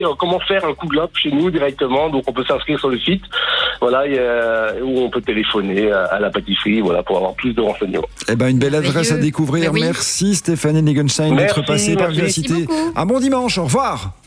comment faire un Cool Globe chez nous directement. Donc on peut s'inscrire sur le site, voilà, où on peut téléphoner à la pâtisserie, voilà, pour avoir plus de renseignements. Eh ben, une belle adresse à découvrir. Oui. Merci Stéphanie Niegenstein d'être passée par Vivacité. Un bon dimanche, au revoir.